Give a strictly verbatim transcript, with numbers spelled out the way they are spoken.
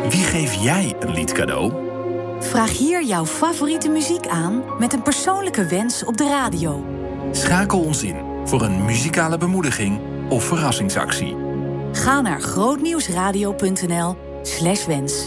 Wie geef jij een lied cadeau? Vraag hier jouw favoriete muziek aan met een persoonlijke wens op de radio. Schakel ons in voor een muzikale bemoediging of verrassingsactie. Ga naar grootnieuwsradio punt n l slash wens.